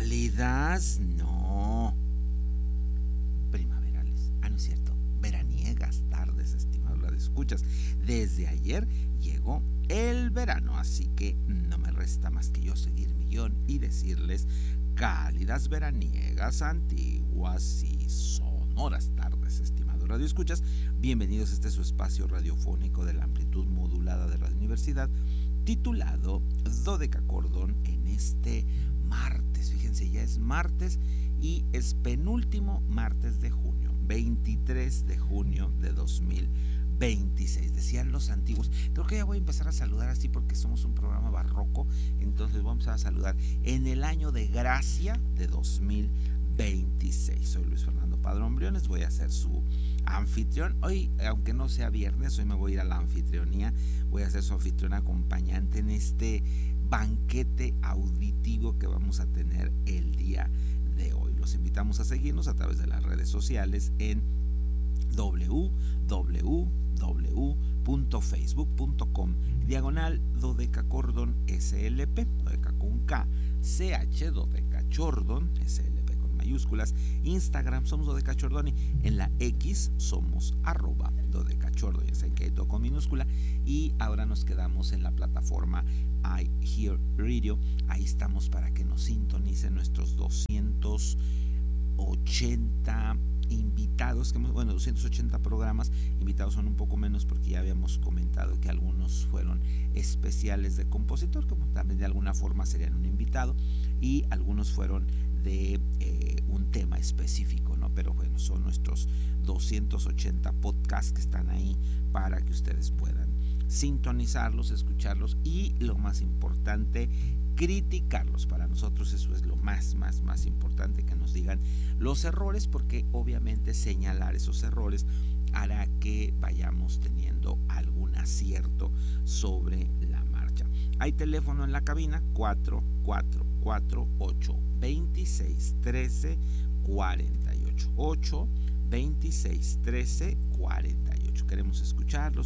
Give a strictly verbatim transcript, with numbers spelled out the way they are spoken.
cálidas, no, primaverales, ah, no es cierto, veraniegas tardes, estimados radioescuchas. Desde ayer llegó el verano, así que no me resta más que yo seguir mi guión y decirles cálidas veraniegas, antiguas y sonoras tardes, estimados radioescuchas. Bienvenidos a este su espacio radiofónico de la amplitud modulada de Radio Universidad, titulado Dodecacordón, en este martes. Fíjense, ya es martes y es penúltimo martes de junio, veintitrés de junio de dos mil veintiséis. Decían los antiguos. Creo que ya voy a empezar a saludar así porque somos un programa barroco. Entonces vamos a saludar en el año de gracia de dos mil veintiséis. Soy Luis Fernando Padrón Briones, voy a ser su anfitrión. Hoy, aunque no sea viernes, hoy me voy a ir a la anfitrionía. Voy a ser su anfitrión acompañante en este banquete auditivo que vamos a tener el día de hoy. Los invitamos a seguirnos a través de las redes sociales en w w w punto facebook punto com diagonal dodecacordon slp, dodeca con K, ch dodecachordon slp con mayúsculas. Instagram somos dodecachordoni, en la X somos arroba dodecachordo, ya saben que hay todo con minúscula. Y ahora nos quedamos en la plataforma iHeartRadio. Ahí estamos para que nos sintonicen nuestros doscientos ochenta invitados, que hemos, bueno, doscientos ochenta programas. Invitados son un poco menos porque ya habíamos comentado que algunos fueron especiales de compositor, como también de alguna forma serían un invitado, y algunos fueron de eh, un tema específico, ¿no? Pero bueno, son nuestros doscientos ochenta podcasts que están ahí para que ustedes puedan sintonizarlos, escucharlos y, lo más importante, criticarlos. Para nosotros eso es lo más, más, más importante, que nos digan los errores, porque obviamente señalar esos errores hará que vayamos teniendo algún acierto sobre la marcha. Hay teléfono en la cabina, cuatro cuatro cuatro ocho veintiséis trece cuarenta y ocho, ocho veintiséis trece cuarenta y ocho. Queremos escucharlos,